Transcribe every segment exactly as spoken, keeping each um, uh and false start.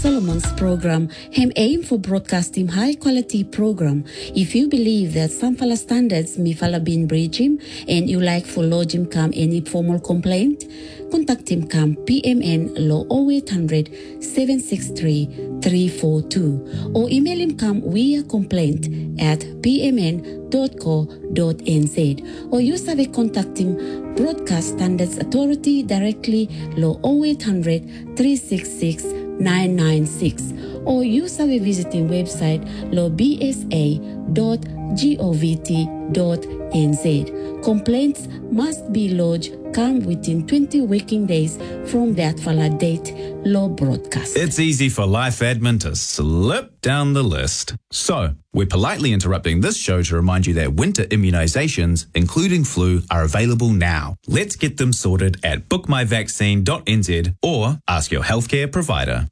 Solomon's program, him aim for broadcasting high quality program. If you believe that some fala standards may fala been breach him and you like for lodge him come any formal complaint, contact him come P M N law oh eight hundred, seven six three, three four two or email him come via complaint at p m n dot co dot n z or use have a contact him Broadcast Standards Authority directly law oh eight hundred, three six six, nine nine six or use our visiting website law b s a dot govt dot n z. Complaints must be lodged come within twenty working days from that fala date law broadcast. It's easy for life admin to slip down the list. So, we're politely interrupting this show to remind you that winter immunisations, including flu, are available now. Let's get them sorted at book my vaccine dot n z or ask your healthcare provider.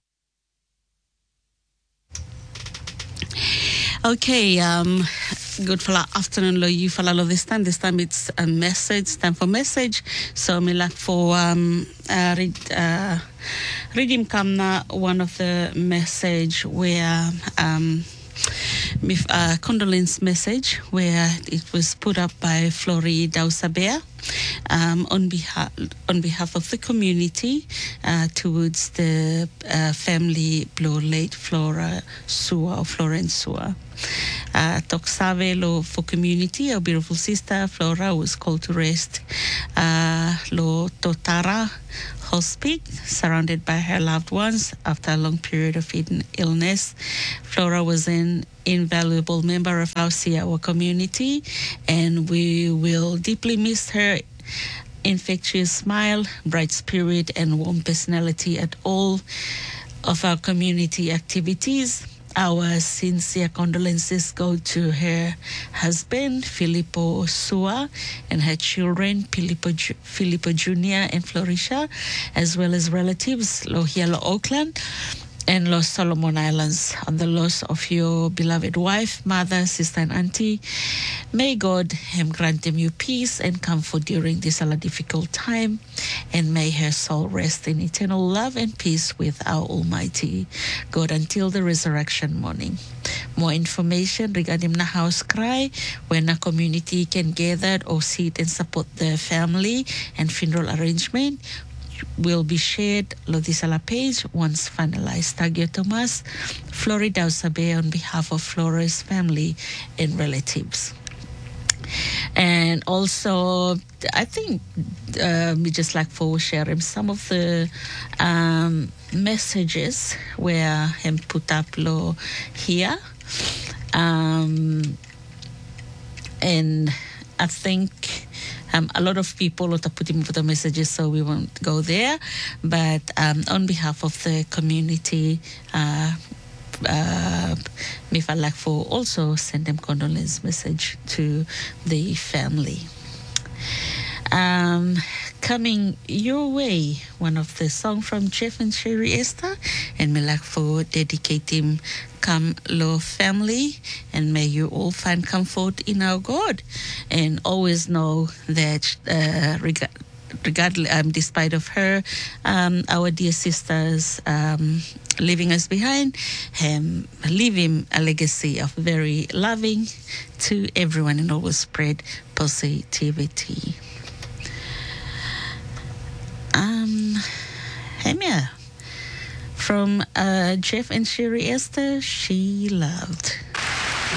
Okay, um, good for afternoon, lo you for all of this time. This time it's a message, time for message. So me like for um uh, read uh read him come na one of the message where um with a condolence message where it was put up by Flori Dausabea um, on behalf on behalf of the community uh, towards the uh, family below late Flora Sua or Florence Sua. Uh, Toksave lo for community, our beautiful sister Flora was called to rest. Uh, lo Totara hospice, surrounded by her loved ones after a long period of illness. Flora was an invaluable member of our Siawa community, and we will deeply miss her infectious smile, bright spirit, and warm personality at all of our community activities. Our sincere condolences go to her husband, Filippo Sua, and her children, Filippo, Ju- Filippo Junior and Florisha, as well as relatives, Lohiala Auckland and Los Solomon Islands, on the loss of your beloved wife, mother, sister, and auntie. May God him grant them you peace and comfort during this a difficult time, and may her soul rest in eternal love and peace with our Almighty God until the resurrection morning. More information regarding the house cry, when a community can gather or sit and support the family and funeral arrangement, will be shared on this page once finalized. Tagio Thomas, Florida Usabe on behalf of Flora's family and relatives. And also, I think uh, we just like for sharing some of the um, messages where him put up lo here. Um, and I think Um, a lot of people are putting for the messages, so we won't go there. But um, on behalf of the community, uh, uh, me feel like for also send them condolence message to the family. Um, coming your way, one of the song from Jeff and Sherry Esther, and me like for dedicating come lo family, and may you all find comfort in our God, and always know that uh, reg- regardless, um, despite of her, um, our dear sisters um, leaving us behind, um, leaving a legacy of very loving to everyone and always spread positivity. Um, Hemia, from uh, Jeff and Sherry Esther, She Loved.